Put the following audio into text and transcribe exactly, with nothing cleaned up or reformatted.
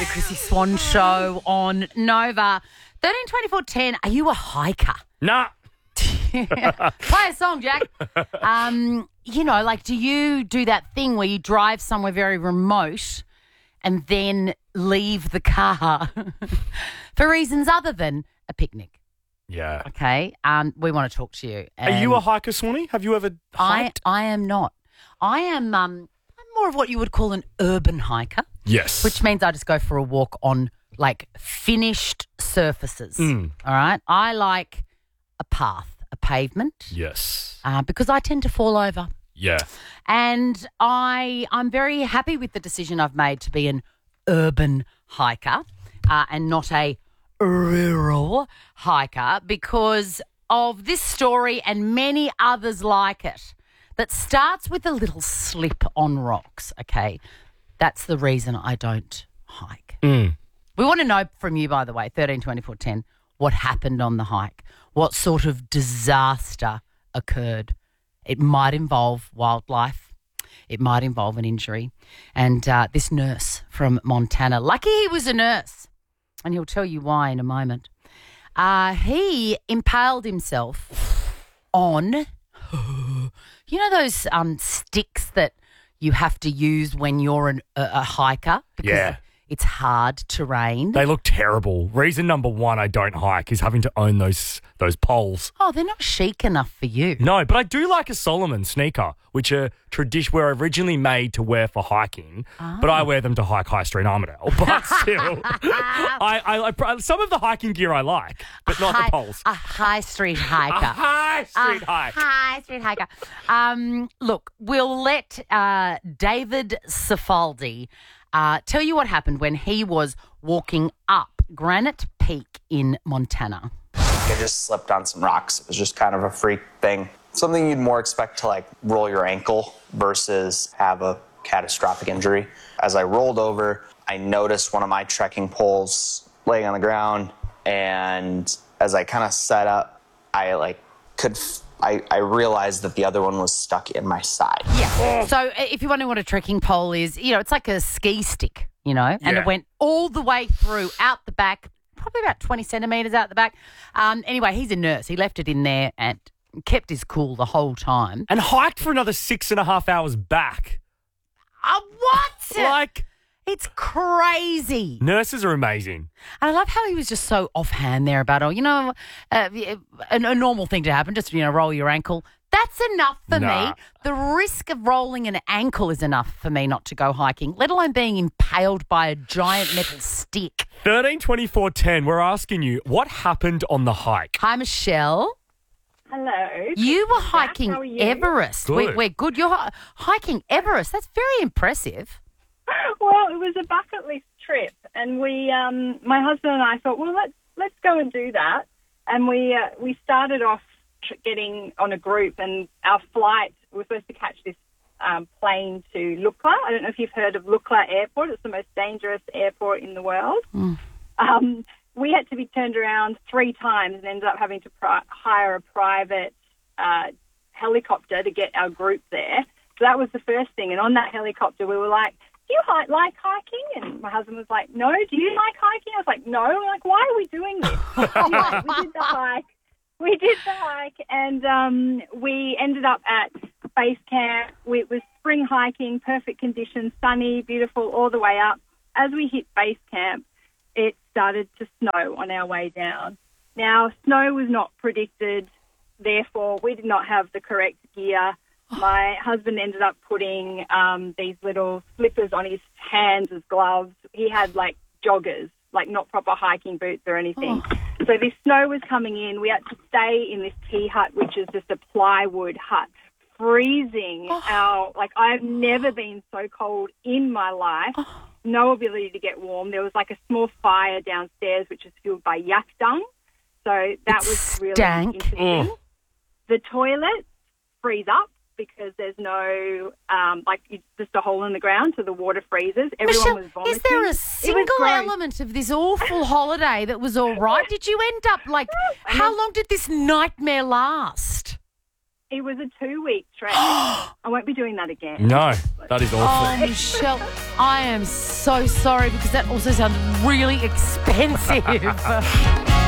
the Chrissy Swan Show on Nova. thirteen twenty-four ten, are you a hiker? Nah. Play a song, Jack. Um, you know, like, do you do that thing where you drive somewhere very remote and then leave the car for reasons other than a picnic? Yeah. Okay. Um, we want to talk to you. Are you a hiker, Swanee? Have you ever I, hiked? I am not. I am um, I'm more of what you would call an urban hiker. Yes. Which means I just go for a walk on, like, finished surfaces. Mm. All right? I like a path, a pavement. Yes. Uh, because I tend to fall over. Yeah. And I, I'm very happy with the decision I've made to be an urban hiker uh, and not a rural hiker because of this story and many others like it that starts with a little slip on rocks, okay? That's the reason I don't hike. Mm. We want to know from you, by the way, thirteen twenty-four ten, what happened on the hike, what sort of disaster occurred. It might involve wildlife. It might involve an injury. And uh, this nurse from Montana, lucky he was a nurse, and he'll tell you why in a moment. Uh, he impaled himself on, you know those um, sticks that you have to use when you're an, a, a hiker? Because Yeah. it's hard terrain. They look terrible. Reason number one I don't hike is having to own those those poles. Oh, they're not chic enough for you. No, but I do like a Solomon sneaker, which are tradition were originally made to wear for hiking, Oh. but I wear them to hike High Street Armadale. But still, I, I, I some of the hiking gear I like, but not High- the poles. A high street A hiker. High Street A hike. High street hiker. Um, look, we'll let uh, David Cifaldi uh, tell you what happened when he was walking up Granite Peak in Montana. I just slipped on some rocks. It was just kind of a freak thing. Something you'd more expect to like roll your ankle versus have a catastrophic injury. As I rolled over, I noticed one of my trekking poles laying on the ground, and as I kind of sat up, I like could f- I, I realized that the other one was stuck in my side. Yeah. So uh, if you wonder what a trekking pole is, you know, it's like a ski stick, you know, and Yeah. it went all the way through out the back, probably about twenty centimetres out the back. Um, anyway, he's a nurse. He left it in there and kept his cool the whole time. And hiked for another six and a half hours back. Uh, what? Like, It's crazy. nurses are amazing. And I love how he was just so offhand there about, oh, you know, uh, a, a normal thing to happen, just, you know, roll your ankle. That's enough for Nah. me. The risk of rolling an ankle is enough for me not to go hiking, let alone being impaled by a giant metal stick. thirteen twenty-four ten, we're asking you, what happened on the hike? Hi, Michelle. Hello. You were Jack, hiking how are you? Everest. Good. We're, we're good. You're hi- hiking Everest. That's very impressive. Well, it was a bucket list trip, and we, um, my husband and I thought, well, let's let's go and do that. And we uh, we started off tr- getting on a group, and our flight we were supposed to catch this um, plane to Lukla. I don't know if you've heard of Lukla Airport. It's the most dangerous airport in the world. Mm. Um, we had to be turned around three times and ended up having to pri- hire a private uh, helicopter to get our group there. So that was the first thing. And on that helicopter, we were like, do you hi- like hiking? And my husband was like, no. Do you like hiking? I was like, no. We're like, why are we doing this? Anyway, we did the hike. We did the hike, and um, we ended up at base camp. We, it was spring hiking, perfect conditions, sunny, beautiful, all the way up. As we hit base camp, it started to snow on our way down. Now, snow was not predicted, therefore we did not have the correct gear. My husband ended up putting um, these little slippers on his hands as gloves. He had, like, joggers, like not proper hiking boots or anything. Oh. So this snow was coming in. We had to stay in this tea hut, which is just a plywood hut, freezing Oh. our, like, I've never been so cold in my life. Oh. No ability to get warm. There was, like, a small fire downstairs, which was fueled by yak dung. So that It was really stank. interesting. Mm. The toilets freeze up because there's no, um, like, it's just a hole in the ground, so the water freezes. Everyone Michelle, was vomiting. is there a It was single gross. element of this awful holiday that was all right? Did you end up, like, how long did this nightmare last? It was a two-week trek. I won't be doing that again. No, that is Oh, awful. Michelle, I am so sorry because that also sounds really expensive.